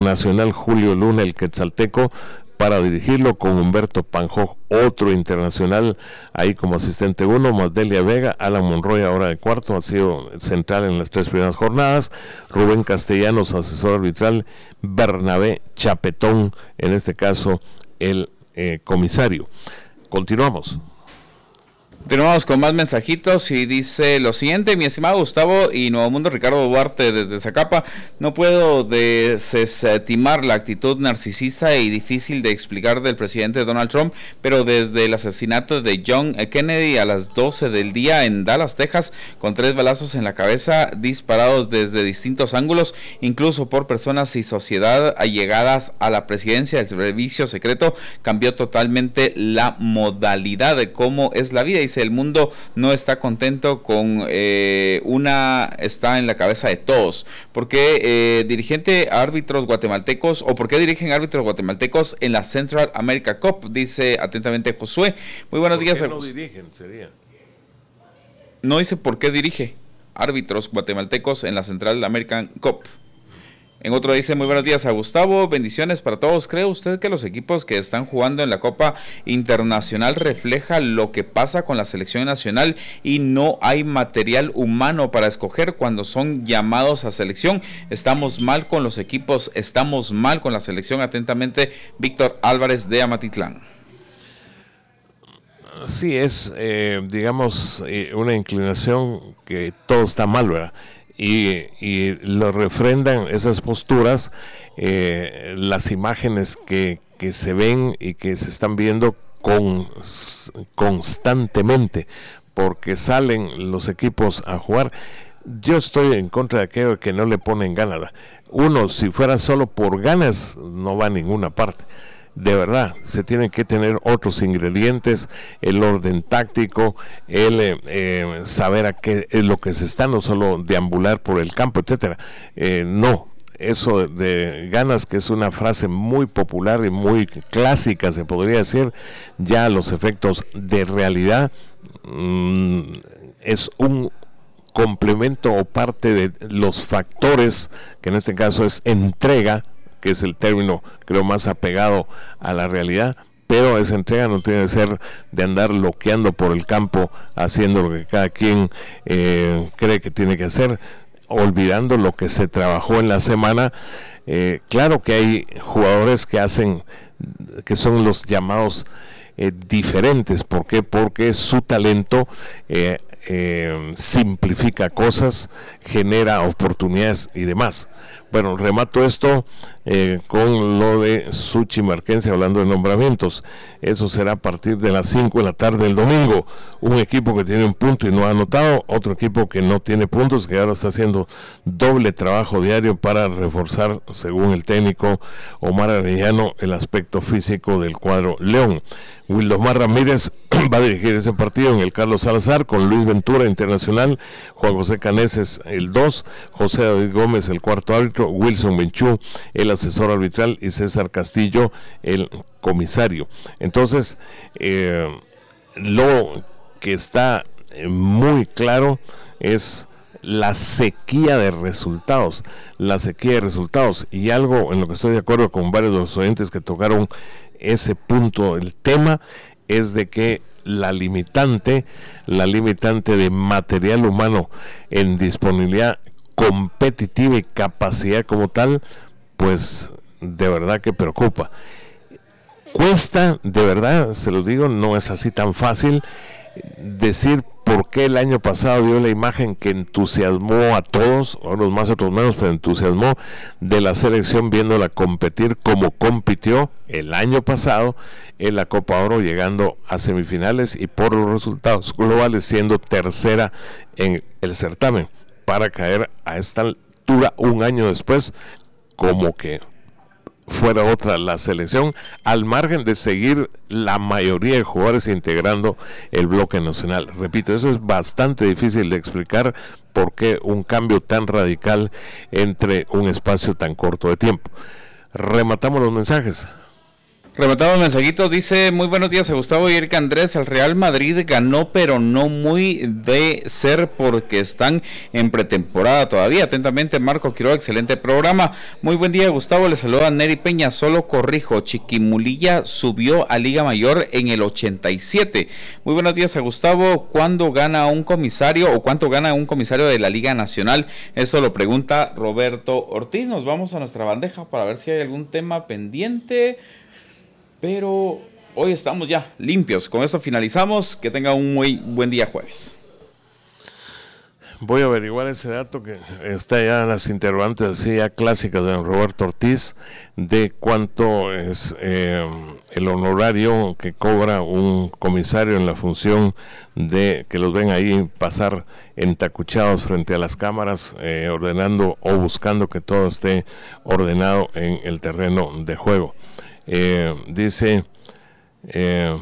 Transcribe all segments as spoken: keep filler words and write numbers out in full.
Nacional Julio Luna, el quetzalteco, para dirigirlo, con Humberto Panjó, otro internacional, ahí como asistente uno, Masdelia Vega, Alan Monroy ahora de cuarto, ha sido central en las tres primeras jornadas, Rubén Castellanos, asesor arbitral, Bernabé Chapetón, en este caso el eh, comisario. Continuamos. Continuamos con más mensajitos y dice lo siguiente: mi estimado Gustavo y Nuevo Mundo, Ricardo Duarte desde Zacapa, no puedo desestimar la actitud narcisista y difícil de explicar del presidente Donald Trump, pero desde el asesinato de John Kennedy a las doce del día en Dallas, Texas, con tres balazos en la cabeza disparados desde distintos ángulos, incluso por personas y sociedad allegadas a la presidencia, el servicio secreto cambió totalmente la modalidad de cómo es la vida. Y el mundo no está contento con eh, una, está en la cabeza de todos. ¿Por qué eh, dirigente árbitros guatemaltecos o por qué dirigen árbitros guatemaltecos en la Central America Cup? Dice atentamente Josué. Muy buenos días. ¿Por qué no dirigen? Sería. No dice por qué dirige árbitros guatemaltecos en la Central American Cup. En otro dice, muy buenos días a Gustavo, bendiciones para todos. ¿Cree usted que los equipos que están jugando en la Copa Internacional refleja lo que pasa con la selección nacional y no hay material humano para escoger cuando son llamados a selección? Estamos mal con los equipos, estamos mal con la selección. Atentamente, Víctor Álvarez de Amatitlán. Sí, es, eh, digamos, eh, una inclinación que todo está mal, ¿verdad? Y, y lo refrendan esas posturas, eh, las imágenes que, que se ven y que se están viendo con, constantemente, porque salen los equipos a jugar. Yo estoy en contra de aquello que no le ponen ganas. Uno, si fuera solo por ganas, no va a ninguna parte. De verdad, se tienen que tener otros ingredientes, el orden táctico, el eh, eh, saber a qué es lo que se está, no solo deambular por el campo, etcétera. Eh, no, eso de ganas, que es una frase muy popular y muy clásica, se podría decir, ya los efectos de realidad mmm, es un complemento o parte de los factores, que en este caso es entrega, que es el término creo más apegado a la realidad, pero esa entrega no tiene que ser de andar loqueando por el campo haciendo lo que cada quien eh, cree que tiene que hacer, olvidando lo que se trabajó en la semana. Eh, claro que hay jugadores que hacen, que son los llamados eh, diferentes. ¿Por qué? Porque su talento eh, eh, simplifica cosas, genera oportunidades y demás. Bueno, remato esto eh, con lo de Suchi Marquense, hablando de nombramientos. Eso será a partir de las cinco de la tarde del domingo. Un equipo que tiene un punto y no ha anotado, otro equipo que no tiene puntos, que ahora está haciendo doble trabajo diario para reforzar, según el técnico Omar Arellano, el aspecto físico del cuadro León. Wildomar Ramírez va a dirigir ese partido en el Carlos Salazar, con Luis Ventura, internacional, Juan José Caneses, el dos, José David Gómez, el cuarto árbitro, Wilson Benchú, el asesor arbitral, y César Castillo, el comisario. Entonces, eh, lo que está muy claro es la sequía de resultados, la sequía de resultados, y algo en lo que estoy de acuerdo con varios de los oyentes que tocaron ese punto, el tema es de que la limitante, la limitante de material humano en disponibilidad competitiva y capacidad como tal, pues de verdad que preocupa. Cuesta, de verdad, se lo digo, no es así tan fácil decir por qué el año pasado dio la imagen que entusiasmó a todos, a unos más, a otros menos, pero entusiasmó, de la selección viéndola competir como compitió el año pasado en la Copa Oro, llegando a semifinales y por los resultados globales siendo tercera en el certamen, para caer a esta altura un año después como que fuera otra la selección, al margen de seguir la mayoría de jugadores integrando el bloque nacional. Repito, eso es bastante difícil de explicar, por qué un cambio tan radical entre un espacio tan corto de tiempo. Rematamos los mensajes. Rematamos mensajitos, dice, muy buenos días a Gustavo y Erika Andrés, el Real Madrid ganó, pero no muy de ser porque están en pretemporada todavía. Atentamente, Marco Quiroga, excelente programa. Muy buen día, Gustavo, le saluda Neri Peña, solo corrijo, Chiquimulilla subió a Liga Mayor en el ochenta y siete. Muy buenos días a Gustavo, ¿cuándo gana un comisario o cuánto gana un comisario de la Liga Nacional? Eso lo pregunta Roberto Ortiz. Nos vamos a nuestra bandeja para ver si hay algún tema pendiente. Pero hoy estamos ya limpios. Con esto finalizamos. Que tenga un muy buen día jueves. Voy a averiguar ese dato que está ya en las interrogantes así ya clásicas de don Roberto Ortiz, de cuánto es eh, el honorario que cobra un comisario en la función de que los ven ahí pasar entacuchados frente a las cámaras, eh, ordenando o buscando que todo esté ordenado en el terreno de juego. Eh, dice, eh,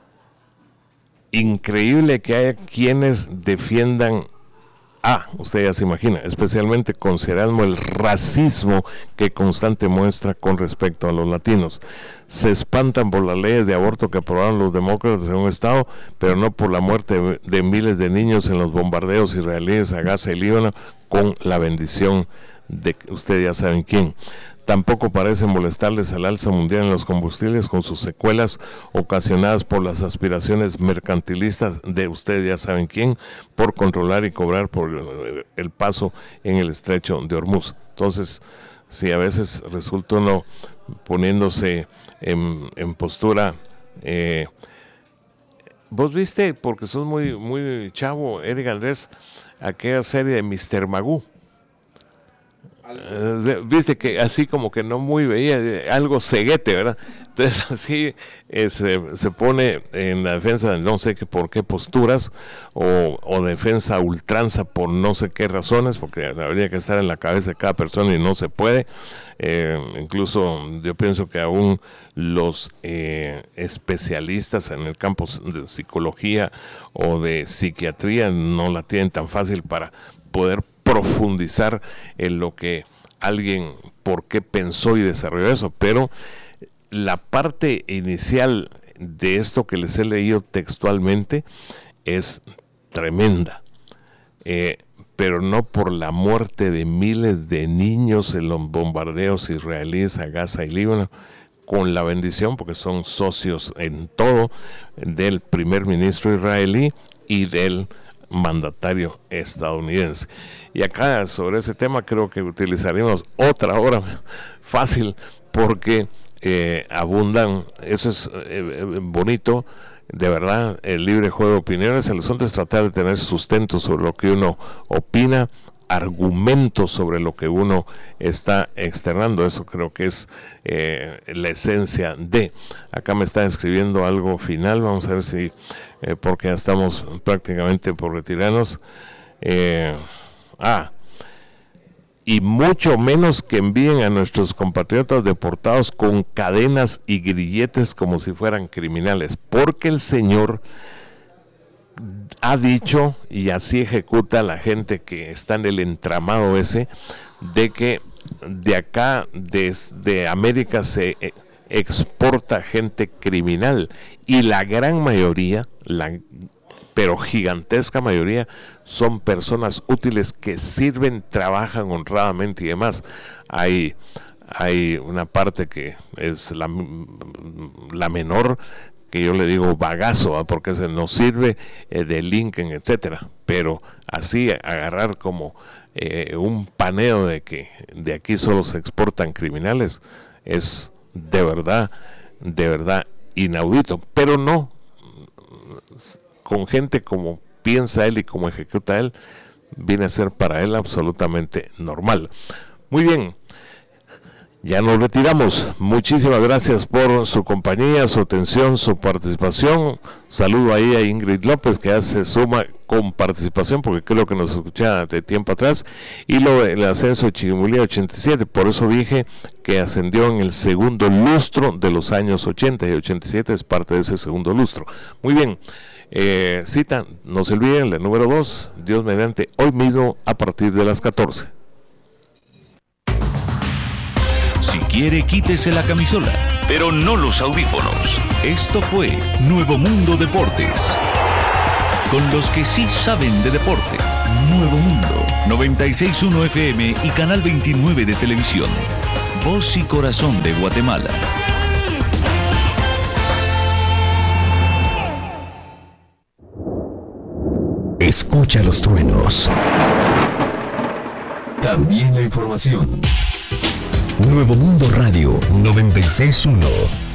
increíble que haya quienes defiendan, ah, usted ya se imagina, especialmente considerando el racismo que constante muestra con respecto a los latinos. Se espantan por las leyes de aborto que aprobaron los demócratas en un estado, pero no por la muerte de, de miles de niños en los bombardeos israelíes a Gaza y Líbano, con la bendición de ustedes ya saben quién. Tampoco parece molestarles al alza mundial en los combustibles con sus secuelas ocasionadas por las aspiraciones mercantilistas de ustedes ya saben quién por controlar y cobrar por el paso en el estrecho de Hormuz. Entonces, si a veces resulta uno poniéndose en, en postura, eh, vos viste, porque sos muy, muy chavo, Eric Andrés, aquella serie de mister Magoo. Uh, viste que así como que no muy veía, algo ceguete, ¿verdad? Entonces así eh, se, se pone en la defensa de no sé qué por qué posturas o, o defensa ultranza por no sé qué razones, porque habría que estar en la cabeza de cada persona y no se puede. Eh, incluso yo pienso que aún los eh, especialistas en el campo de psicología o de psiquiatría no la tienen tan fácil para poder profundizar en lo que alguien, por qué pensó y desarrolló eso, pero la parte inicial de esto que les he leído textualmente es tremenda, eh, pero no por la muerte de miles de niños en los bombardeos israelíes a Gaza y Líbano, con la bendición, porque son socios en todo, del primer ministro israelí y del mandatario estadounidense. Y acá sobre ese tema creo que utilizaremos otra hora fácil, porque eh, abundan, eso es eh, bonito, de verdad, el libre juego de opiniones. El asunto es tratar de tener sustento sobre lo que uno opina, argumentos sobre lo que uno está externando. Eso creo que es eh, la esencia de. Acá me está escribiendo algo final, vamos a ver si eh, porque ya estamos prácticamente por retirarnos. eh, ah y mucho menos que envíen a nuestros compatriotas deportados con cadenas y grilletes como si fueran criminales, porque el Señor ha dicho, y así ejecuta la gente que está en el entramado ese, de que de acá, desde América, se exporta gente criminal, y la gran mayoría, la pero gigantesca mayoría, son personas útiles que sirven, trabajan honradamente y demás. Hay, hay una parte que es la, la menor, que yo le digo bagazo, ¿eh? Porque se nos sirve eh, de Lincoln, etcétera. Pero así agarrar como eh, un paneo de que de aquí solo se exportan criminales es de verdad, de verdad inaudito. Pero no, con gente como piensa él y como ejecuta él, viene a ser para él absolutamente normal. Muy bien, ya nos retiramos. Muchísimas gracias por su compañía, su atención, su participación. Saludo ahí a Ingrid López, que ya se suma con participación, porque creo que nos escuchaba de tiempo atrás. Y lo el ascenso de Chiquimulía ochenta y siete, por eso dije que ascendió en el segundo lustro de los años ochenta, y ochenta y siete es parte de ese segundo lustro. Muy bien. Eh, cita, no se olviden, la número dos, Dios mediante, hoy mismo a partir de las catorce. Si quiere, quítese la camisola, pero no los audífonos. Esto fue Nuevo Mundo Deportes. Con los que sí saben de deporte. Nuevo Mundo, noventa y seis punto uno F M y Canal veintinueve de televisión. Voz y corazón de Guatemala. Escucha los truenos. También la información. Nuevo Mundo Radio noventa y seis punto uno.